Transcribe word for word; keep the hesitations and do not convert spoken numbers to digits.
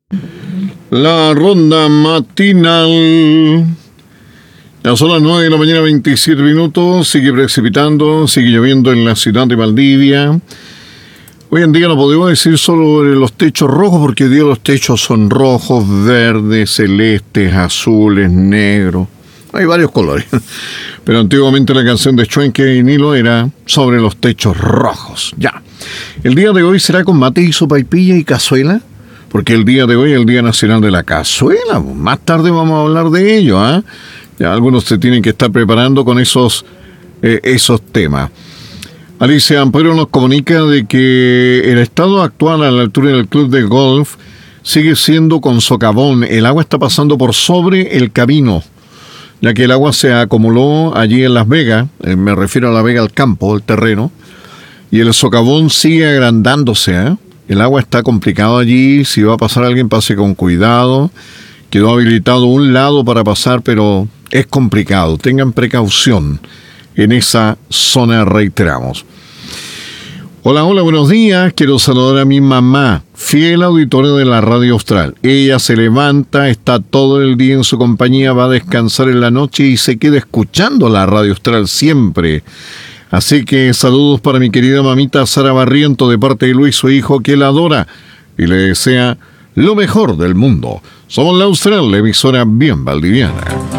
La ronda matinal. Ya son las nueve de la mañana, veintisiete minutos. Sigue precipitando, sigue lloviendo en la ciudad de Valdivia. Hoy en día no podemos decir solo los techos rojos, porque hoy día los techos son rojos, verdes, celestes, azules, negros. Hay varios colores. Pero antiguamente la canción de Chuenque y Nilo era sobre los techos rojos. Ya. El día de hoy será con mate y sopaipilla y cazuela, porque el día de hoy es el Día Nacional de la Cazuela. Más tarde vamos a hablar de ello, ¿ah? ¿eh? Ya algunos se tienen que estar preparando con esos, eh, esos temas. Alicia Ampero nos comunica de que el estado actual a la altura del club de golf sigue siendo con socavón. El agua está pasando por sobre el camino, ya que el agua se acumuló allí en Las Vegas, eh, me refiero a La Vega, al campo, el terreno, y el socavón sigue agrandándose, ¿eh? El agua está complicado allí, si va a pasar alguien pase con cuidado. Quedó habilitado un lado para pasar, pero es complicado. Tengan precaución en esa zona, reiteramos. Hola, hola, buenos días. Quiero saludar a mi mamá, fiel auditora de la Radio Austral. Ella se levanta, está todo el día en su compañía, va a descansar en la noche y se queda escuchando la Radio Austral siempre. Así que saludos para mi querida mamita Sara Barriento de parte de Luis, su hijo, que la adora y le desea lo mejor del mundo. Somos la Austral, la emisora bien valdiviana.